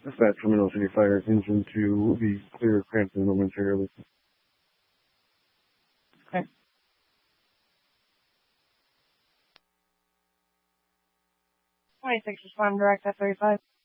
dispatch from Mineral City Fire engine to be clear of Crampton momentarily. Okay. 26 respond direct at 35.